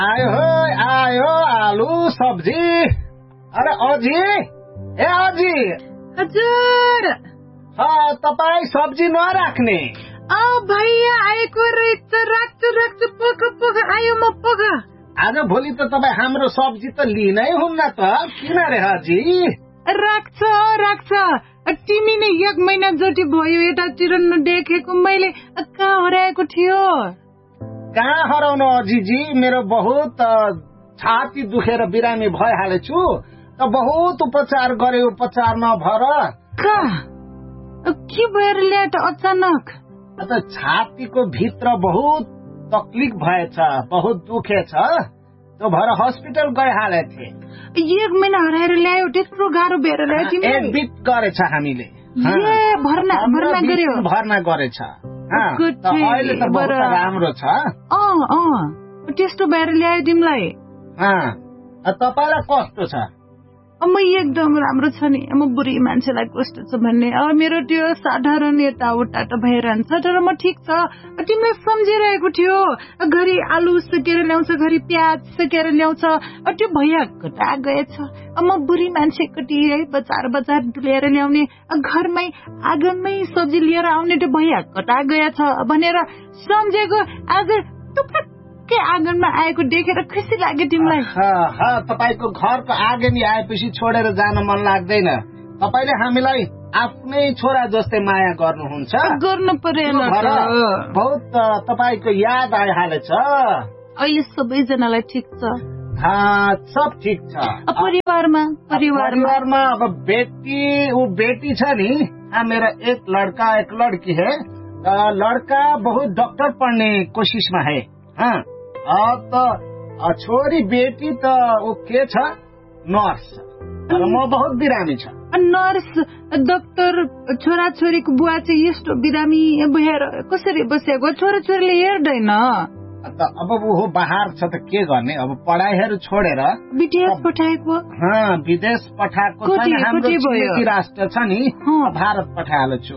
आयो आलु सब्जी। अरे अजी, ए अजी। हजुर। तपाईँ सब्जी नराख्ने? भैया आएको रहेछ, राख्छु पक आयो म पक। आज भोलि त तपाईँ हाम्रो सब्जी त लिनै हुन्न त, किन रे अजी? राख्छ तिमी नै 1 महिना जति भयो यतातिर नदेखेको, मैले कहाँ हराएको थियो? कहाँ हराउनु अजीजी, मेरो बहुत छाती दुखेर बिरामी भइहालेछु त, बहुत उपचार गरे, उपचार नभएर। के भएर ल्याए त अचानक? छातीको भित्र बहुत तकलिफ भएछ, बहुत दुखेछ, त्यो भएर हस्पिटल गइहाले थिए। 1 महिना हराएर ल्यायो, त्यत्रो गाह्रो भएर ल्यायो तिमीले? एडमिट गरेछ हामीले। भर्ना गरेछ। अहिले त बहुत राम्रो छ। त्यस्तो भएर ल्यायो तिमीलाई? तपाईलाई कस्तो छ? म एकदम राम्रो छ नि। म बुढी मान्छेलाई कस्तो छ भन्ने, मेरो त्यो साधारण यताउता त भइरहन्छ, तर म ठिक छ। तिमीले सम्झिरहेको थियो, घरि आलु सेकेर ल्याउँछ, घरि प्याज सेकेर ल्याउँछ, त्यो भैया कता गएछ? म बुढी मान्छेकोटी है बजार लिएर ल्याउने, घरमै आँगनमै सब्जी लिएर आउने त्यो भैया कता गएछ भनेर सम्झेको। आज टुक्कै आँगनमा आएको देखेर खुसी लाग्यो तिमीलाई? तपाईको घरको आँगनी आएपछि छोडेर जान मन लाग्दैन। तपाईले हामीलाई आफ्नै छोरा जस्तै माया गर्नुहुन्छ। गर्नु पर्यो। बहुत तपाईको याद आइहालेछ। अहिले सबैजनालाई ठिक छ? सब ठिक छ। परिवारमा अब बेटी छ नि, मेरा एक लड़का एक लड़की है। लड़का बहुत डॉक्टर पढ़ने कोशिश में है, छोरी बेटी त ऊ के छ, नर्स। म बहुत बिरामी छ। नर्स डाक्टर छोरा छोरीको बुवा चाहिँ यस्तो बिरामी भएर कसरी बसेको? छोरा छोरीले हेर्दैन। अब वो बाहर छ त के गर्ने, अब पढाइहरू छोडेर विदेश पठाएको। विदेश पठाएको छ। हाम्रो छिमेकी राष्ट्र छ नि, भारत पठाएको छु।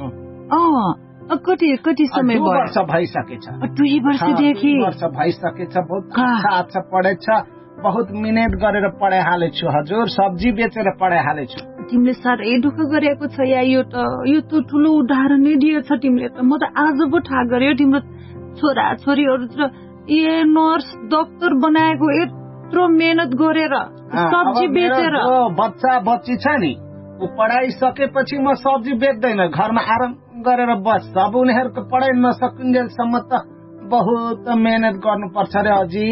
कति समय भयो? 2 वर्ष भइसकेछ। 2 वर्षदेखि? 2 वर्ष भइसकेछ। बहुत अच्छा पढेछ, बहुत मिहिनेत गरेर पढाइहालेछु हजुर, सब्जी बेचेर पढाइहालेछु। तिमीले साह्रै दुःख गरेको छ या? यो त ठुलो उदाहरण नै दिएछ तिमीले त। म त आज पो थाहा गर्यो तिम्रो छोरा छोरीहरू नर्स डाक्टर बनाएको, यत्रो मेहनत गरेर सब्जी बेचेर। बच्चा बच्ची छ नि, ऊ पढाइसकेपछि म सब्जी बेच्दैन, घरमा आराम गरेर बस्छ। अब उनीहरूको पढाइ नसकिन्जेलसम्म त बहुत मेहनत गर्नुपर्छ रे अजी।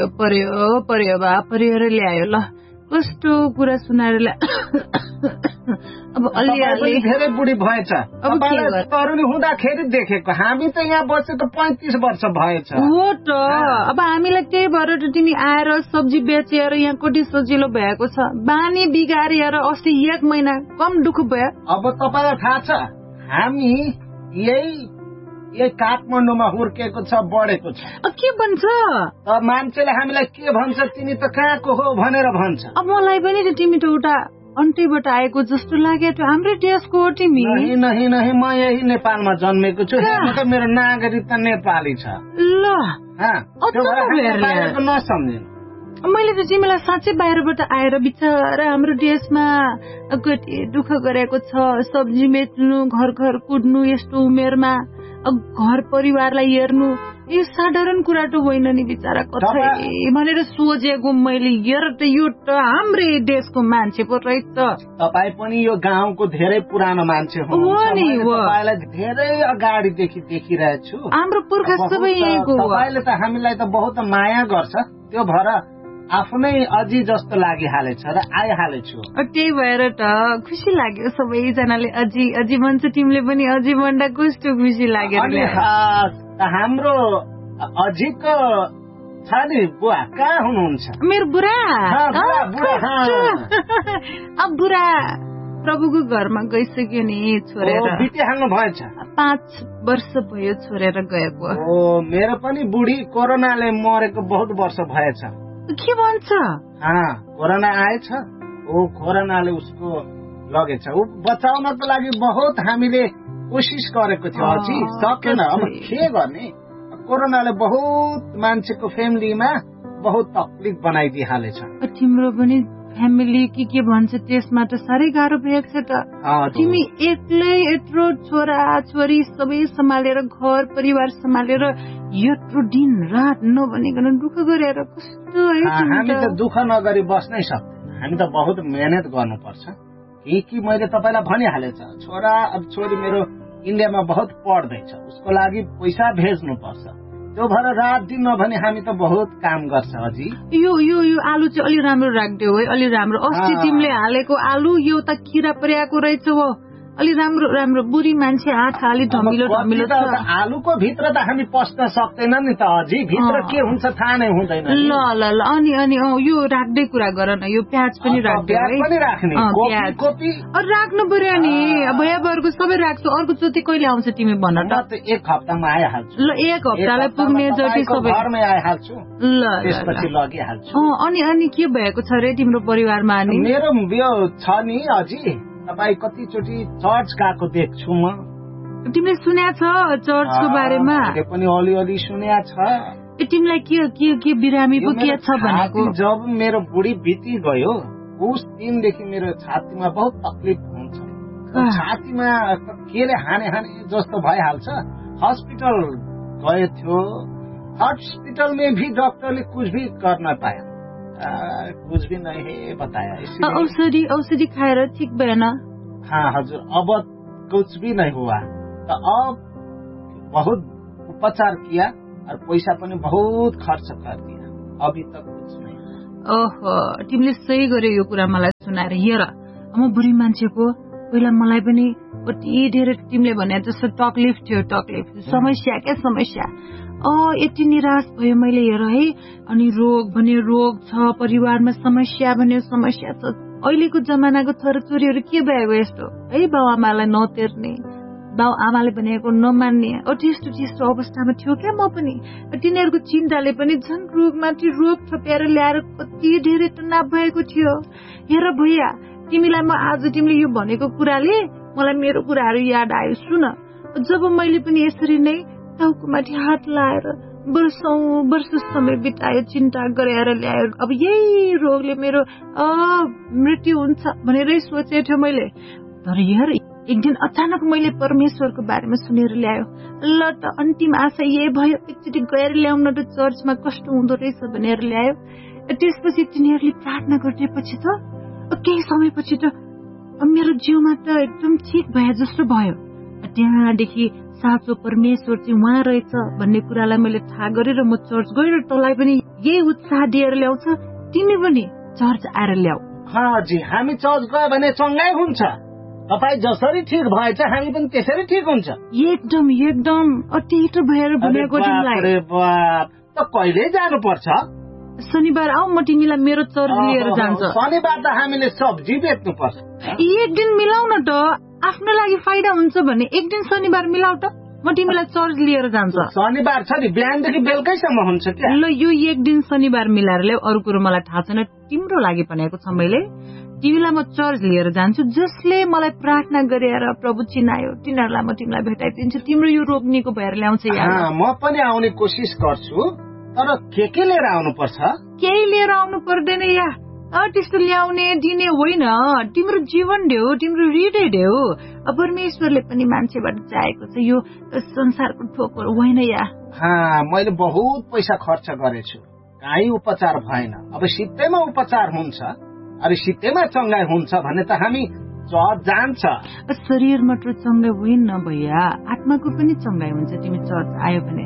पर्यो ल्यायो ल, कस्तो कुरा सुनाएर अब अलि धेरै बुढी भएछ। तरुणी हुँदाखेरि देखेको, हामी त यहाँ बसेको 35 वर्ष भएछ। हो त, अब हामीलाई त्यही भएर त तिमी आएर सब्जी बेचेर यहाँ कति सजिलो भएको छ। बानी बिगारेर अस्ति 1 महिना कम दुःख भयो। अब तपाईलाई थाहा छ, हामी यही काठमाडौँमा हुर्केको छ, बढेको छ। के भन्छ? मान्छेले हामीलाई के भन्छ, तिमी त कहाँको हो भनेर भन्छ। अब मलाई पनि त तिमी त उता अन्त्यबाट आएको जस्तो लाग्यो। त हाम्रै देशको हो तिमी? नहीं, म यही नेपालमा जन्मेको छु। मेरो नागरिकता नेपाली छ। ल नसम्झिनु। मैले त तिमीलाई साँच्चै बाहिरबाट आएर बिचरा हाम्रो देशमा कति दुःख गरेको छ, सब्जी बेच्नु, घर कुद्नु, यस्तो उमेरमा घर परिवारलाई हेर्नु, यो साधारण कुरा त होइन नि बिचरा। कसै भनेर सोचेको मैले, हेर त यो त हाम्रै देशको मान्छे पो रहेछ। तपाईँ पनि यो गाउँको धेरै पुरानो मान्छे हो नि, तपाईँलाई धेरै अगाडिदेखि देखिरहेछु। हाम्रो पुर्खा सबै यहीँको हो। तपाईँले त हामीलाई त बहुत माया गर्छ, त्यो भएर आफ्नै अजी जस्तो लागिहालेछ र आइहालेछु। त्यही भएर त खुसी लाग्यो, सबैजनाले अजी भन्छ, तिमीले पनि अजी भन्दा कस्तो खुसी लाग्यो। हाम्रो अजीको छ नि बुवा, कहाँ हुनुहुन्छ? मेरो बुढा? अब बुढा प्रभुको घरमा गइसक्यो नि, छोडेर। बितिहाल्नु भएछ? 5 वर्ष भयो छोडेर गएको। मेरो पनि बुढी कोरोनाले मरेको बहुत वर्ष भएछ। के भन्छ? कोरोना आएछ, कोरोनाले उसको लगेछ। ऊ बचाउनको लागि बहुत हामीले कोशिश गरेको थियो अझै सकेन। अब के गर्ने, कोरोनाले बहुत मान्छेको फ्यामिलीमा बहुत तकलिफ बनाइदिइहालेछ। तिम्रो पनि फ्यामिली के भन्छ त्यसमा त साह्रै गाह्रो भएको छ त। तिमी एक्लै यत्रो छोरा छोरी सबै सम्हालेर घर परिवार सम्हालेर यत्रो दिन रात नभनिकन दुःख गरेर कस्तो है। हामी त दुःख नगरी बस्नै सक्दैन, हामी त बहुत मेहनत गर्नुपर्छ। कि मैले तपाईँलाई भनिहालेछ, छोरा अब छोरी मेरो इन्डियामा बहुत पढ्दैछ, उसको लागि पैसा भेज्नुपर्छ। त्यो भएर रात दिन नभने हामी त बहुत काम गर्छ अझै। यो आलु चाहिँ अलि राम्रो राख्दियो है, अलि राम्रो। अस्ति तिमीले हालेको आलु यो त किरा परिआएको रहेछ हो। अलि राम्रो बुढी मान्छे आँखा अलि ढमिलो छ। आलुको भित्र त हामी पस्न सक्दैन नि त, अझै भित्र के हुन्छ थाहा नै हुँदैन। ल अनि यो राख्दै कुरा गर न, यो प्याज पनि राख्दियो है। राख्नु पर्यो नि, भैयाबरको सबै राख्छु। अर्को चोटि कहिले आउँछ तिमी भन त? 1 हप्तामा आइहाल्छु। ल 1 हप्तालाई पुग्ने जति सबै घरमै आइहाल्छु, त्यसपछि लगिहाल्छु। अनि के भएको छ रे तिम्रो परिवारमा? अनि मेरो यो छ नि अझै। तपाईँ कतिचोटि चर्च गएको देख्छु म। तिमीले सुन्या छ चर्चको बारेमा? मैले पनि अलिअलि सुन्या छ। तिमीलाई के बिरामी पो के छ भनेको? जब मेरो बुढी बिति गयो उस दिनदेखि मेरो छातीमा बहुत तकलिफ हुन्छ। छातीमा केले हाने जस्तो भइहाल्छ। हस्पिटल गए थियो, हॉस्पिटल में भी डॉक्टर ने कुछ भी कर न पाया, कुछ भी नहीं बताया। औषधि खाएर ठीक भएन? हाँ हजुर, अब कुछ भी नहीं हुआ। तो अब बहुत उपचार किया और पैसा पनि बहुत खर्च कर दिया, अभी तक कुछ नहीं। ओहो, तिमीले सही गर्यो यो कुरा मलाई सुनाएर। हेर, म बुढी मान्छेको पहिला मलाई पनि कति धेरै तिमीले भने जस्तो तकलिफ थियो, समस्या यति निराश भयो मैले। हेर है, अनि रोग भने रोग छ, परिवारमा समस्या भने समस्या छ। अहिलेको जमानाको छोराछोरीहरू के भएको यस्तो है, बाउ आमालाई नतेर्ने, बाउ आमाले भनेको नमान्ने, त्यस्तो अवस्थामा थियो क्या म पनि। तिनीहरूको चिन्ताले पनि झन् रोगमाथि रोग थपेर ल्याएर कति धेरै तनाव भएको थियो। हेर भैया, तिमीलाई म आज तिमीले यो भनेको कुराले मलाई मेरो कुराहरू याद आयो। सुन, जब मैले पनि यसरी नै टाउकोमाथि हात लाएर वर्ष समय बितायो, चिन्ता गरेर ल्यायो, अब यही रोगले मेरो मृत्यु हुन्छ भनेरै सोचेको थियो मैले। तर हेर, एक दिन अचानक मैले परमेश्वरको बारेमा सुनेर ल्यायो। ल त अन्तिम आशा यही भयो, एकचोटि गएर ल्याउन त चर्चमा कस्तो हुँदो रहेछ भनेर ल्यायो। त्यसपछि तिनीहरूले प्रार्थना गरेपछि त केही समयपछि त मेरो जिउमा त एकदम ठिक भए जस्तो भयो। त्यहाँदेखि साँचो परमेश्वर चाहिँ उहाँ रहेछ भन्ने कुरालाई मैले थाहा गरेर म चर्च गएर तँलाई पनि यही उत्साह दिएर ल्याउँछ। तिमी पनि चर्च आएर ल्याऊ। जी, हामी चर्च गयो भने चङ्गाइ हुन्छ। तपाईँ जसरी ठिक भएछ हामी पनि त्यसरी ठिक हुन्छ। एकदम त्यही त भएर भनेको तिमीलाई। त कहिले जानुपर्छ? शनिबार आऊ, म तिमीलाई मेरो चर्च लिएर जान्छु। शनिबार त हामीले सब्जी बेच्नुपर्छ। एक दिन मिलाउ न त, आफ्नो लागि फाइदा हुन्छ भने एक दिन शनिबार मिलाउ त, म तिमीलाई चर्च लिएर जान्छु। शनिबार छ नि, बिहानदेखि बेलुकैसम्म हुन्छ क्या। ल यो एक दिन शनिबार मिलाएर ल्याऊ। अरू कुरो मलाई थाहा छैन, तिम्रो लागि भनेको छ मैले। तिमीलाई म चर्च लिएर जान्छु। जसले मलाई प्रार्थना गरेर प्रभु चिनायो तिनीहरूलाई म तिमीलाई भेटाइदिन्छु। तिम्रो यो रोग निको भएर ल्याउँछ। म पनि आउने कोसिस गर्छु, तर के लिएर आउनु पर्छ? केही लिएर आउनु पर्दैन या त्यस्तो ल्याउने दिने होइन। तिम्रो जीवन देऊ, तिम्रो हृदय देऊ। परमेश्वरले पनि मान्छेबाट चाहेको छ, यो संसारको ठोकर होइन या। मैले बहुत पैसा खर्च गरेछु, काहीँ उपचार भएन। अब सित्तैमा उपचार हुन्छ, अरे सित्तैमा चङ्गाइ हुन्छ भने त हामी चर्च जान्छ। शरीर मात्र चङ्गाइ होइन भैया, आत्माको पनि चङ्गाइ हुन्छ तिमी चर्च आयो भने।